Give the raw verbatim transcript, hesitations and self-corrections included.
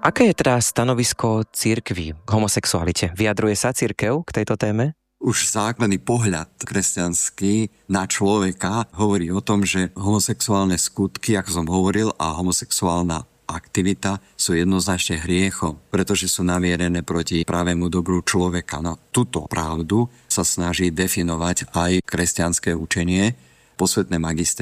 Aké je teda stanovisko cirkvi k homosexualite? Vyjadruje sa cirkev k tejto téme? Už základný pohľad kresťanský na človeka hovorí o tom, že homosexuálne skutky, ako som hovoril, a homosexuálna aktivita sú jednoznačne hriechom, pretože sú namierené proti pravému dobru človeka. No, túto pravdu sa snaží definovať aj kresťanské učenie. Posvetné magisterstvo